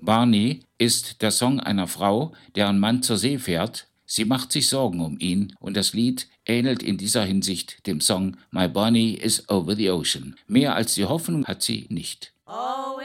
Barney ist der Song einer Frau, deren Mann zur See fährt. Sie macht sich Sorgen um ihn und das Lied ähnelt in dieser Hinsicht dem Song My Barney is over the ocean. Mehr als die Hoffnung hat sie nicht.